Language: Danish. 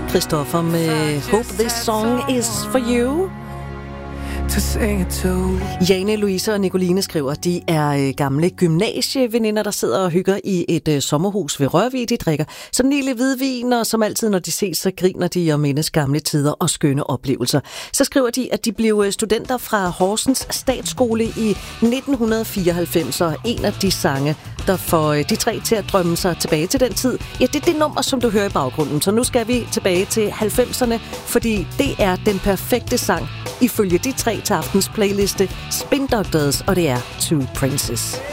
Christoffer med Hope This Song Is For You. Jane, Louise og Nicoline skriver, de er gamle gymnasieveninder, der sidder og hygger i et sommerhus ved Rørvig. De drikker sådan en lille hvidvin, og som altid, når de ses, så griner de og mindes gamle tider og skønne oplevelser. Så skriver de, at de blev studenter fra Horsens Statsskole i 1994, og en af de sange, der får de tre til at drømme sig tilbage til den tid, ja, det er det nummer, som du hører i baggrunden. Så nu skal vi tilbage til 90'erne, fordi det er den perfekte sang, ifølge de tre til aftens playliste Spin Doctors, og det er Two Princes.